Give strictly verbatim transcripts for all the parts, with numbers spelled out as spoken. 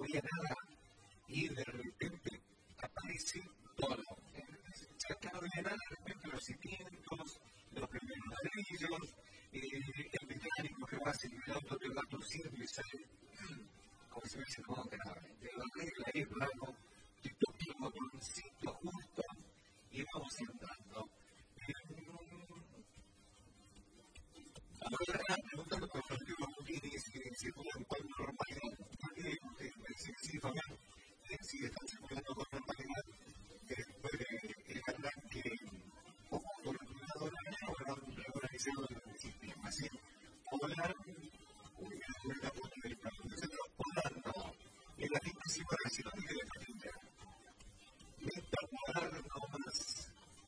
había nada y de repente aparece todo. Se acaba de nada, de repente los cimientos, los primeros ladrillos, eh, el mecánico que va a hacer el auto te va a torcer y sale, como se dice, como que nada, te lo arregla, es raro, te toca el botoncito justo y vamos entrando. Ahora, preguntando por los libros Houdini si circulan con normalidad, porque me dice que sí, Fabián, si están circulando con normalidad, después del arranque poco por el lado de la mañana, bueno, organizado el sistema, así, volar, uy, me da mucho el carro, nosotros volando, en la quinta separación de la quinta, meta volar no más.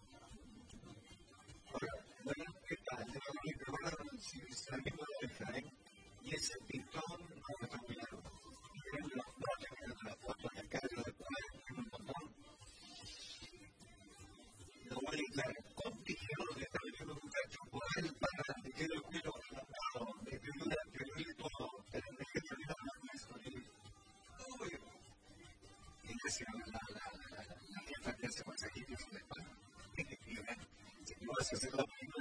Ahora, bueno, ¿qué tal? Le vamos a probar si salimos del Jaén y ese pitón no está muy largo. Miren los dos, miren la foto en la calle de Puebla, en un montón. Lo voy a entrar con tijeros, le está metiendo un cacho por él para que quede el pelo relajado, de primera, primero todo, pero en el que termina la mesa. Uy, y casi la, la, la, la, la jefa que hace masajitos en la espalda. Si no vas a hacer la